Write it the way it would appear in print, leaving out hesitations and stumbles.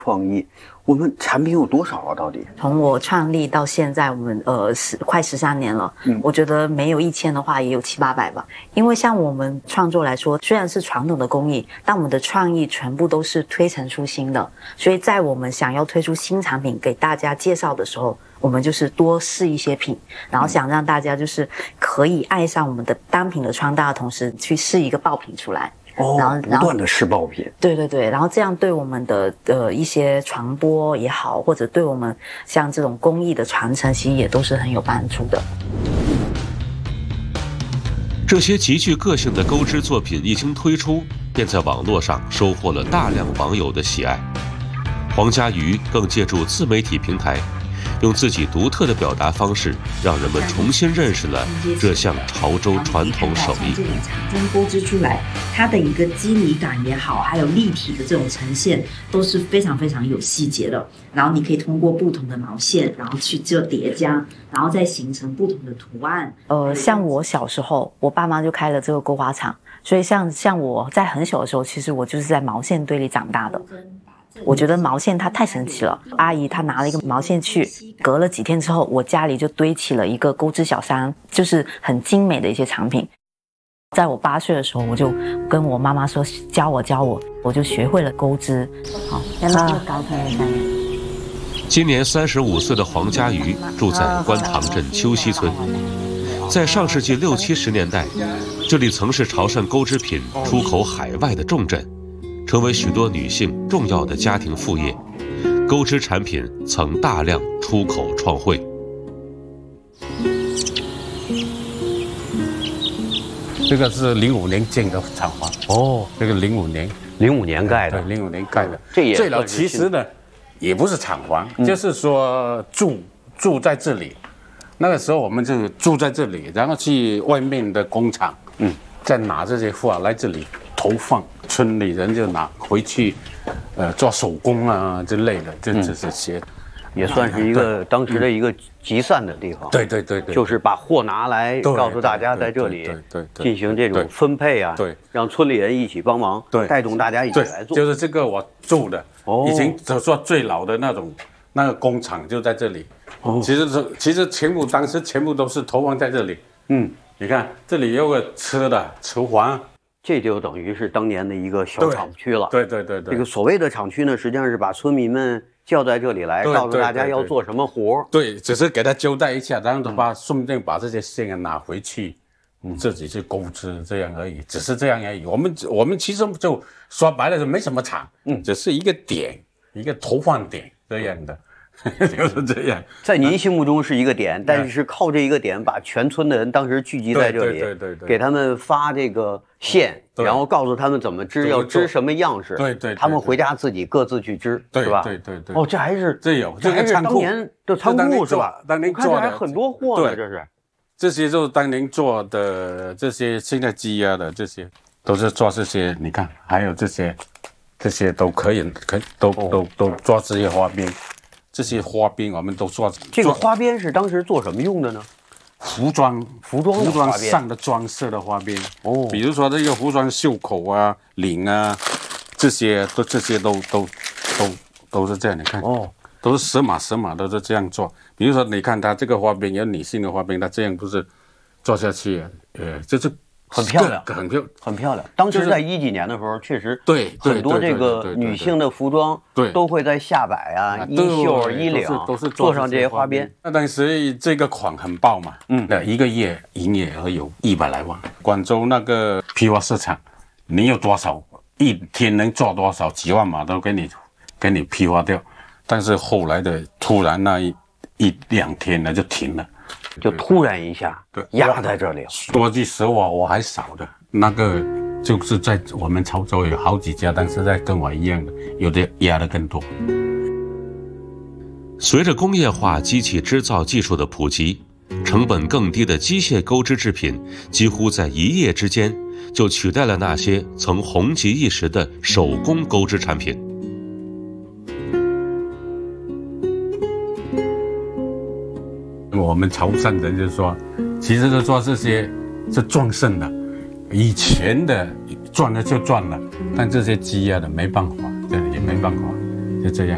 创意。我们产品有多少啊？到底？ 从我创立到现在，我们快13年了。我觉得没有1000的话，也有700-800吧。因为像我们创作来说，虽然是传统的工艺，但我们的创意全部都是推陈出新的。所以在我们想要推出新产品给大家介绍的时候，我们就是多试一些品，然后想让大家就是可以爱上我们的单品的穿搭的同时，去试一个爆品出来。 然后不断的试爆品， 对，然后这样对我们的一些传播也好，或者对我们像这种工艺的传承，其实也都是很有帮助的。 这些极具个性的钩织作品一经推出，便在网络上收获了大量网友的喜爱。黄家瑜更借助自媒体平台，用自己独特的表达方式，让人们重新认识了这项潮州传统手艺。 这种产针钩织出来，它的一个肌理感也好，还有立体的这种呈现，都是非常非常有细节的。然后你可以通过不同的毛线，然后去做叠加，然后再形成不同的图案。 像我小时候，我爸妈就开了这个钩花厂，所以像我在很小的时候，其实我就是在毛线堆里长大的。我觉得毛线它太神奇了，阿姨她拿了一个毛线去，隔了几天之后，我家里就堆起了一个钩织小山，就是很精美的一些产品。在我8岁的时候，我就跟我妈妈说教我，我就学会了钩织。好， 今年35岁的黄家瑜住在观塘镇秋溪村，在上世纪60、70年代，这里曾是潮汕钩织品出口海外的重镇。成为许多女性重要的家庭副业，钩织产品曾大量出口创汇。 这个是05年建的厂房这个05年盖的， 对，05年盖的。 这也最早其实呢，也不是厂房，就是说住在这里。那个时候我们就住在这里，然后去外面的工厂，再拿这些货来这里投放。村里人就拿回去，做手工啊之类的，就这些， 也算是一个当时的一个集散的地方。 对， 就是把货拿来，告诉大家在这里进行这种分配啊，让村里人一起帮忙，带动大家一起来做。 就是这个我住的，已经说最老的那个工厂就在这里。其实当时全部都是投放在这里。你看这里有个吃的厨房。 这就等于是当年的一个小厂区了。 对。 这个所谓的厂区呢，实际上是把村民们叫在这里来，告诉大家要做什么活。 对，只是给他交代一下，然后顺便把这些线拿回去，自己去钩织这样而已，只是这样而已。我们其实就说白了就没什么厂，只是一个点，一个投放点这样的。就是这样， 在您心目中是一个点，但是靠这一个点把全村的人当时聚集在这里， 对， 给他们发这个线，然后告诉他们怎么织，要织什么样式， 对， 他们回家自己各自去织，是吧？ 对。 这还是这个仓库， 当年的仓库是吧？ 当年做的还很多货呢， 这些就是当年做的，这些现在积压的这些都是做这些，你看还有这些都可以都做这些花边。这些花边我们都做。 这个花边是当时做什么用的呢？ 服装上的装饰的花边。比如说这个服装袖口啊、领啊，这些都是这样。你看，都是死码都是这样做。比如说，你看它这个花边有女性的花边，它这样不是做下去，就是很漂亮， 很漂亮。 当时在10几年的时候，确实很多这个女性的服装都会在下摆啊、衣袖、衣领都是做上这些花边。 那当时这个款很爆嘛，一个月营业额有100来万。广州那个批发市场，你有多少一天能做多少几万码都给你批发掉。但是后来的突然那一两天呢就停了。 就突然一下压在这里了。 说句实话，我还少的那个就是在我们潮州有好几家，但是在跟我一样的，有的压得更多。 随着工业化机器织造技术的普及，成本更低的机械钩织制品几乎在一夜之间就取代了那些曾红极一时的手工钩织产品。 我们潮汕人就说，其实是做这些是赚剩的，以前的赚了就赚了，但这些积压的没办法，这也没办法，就这样。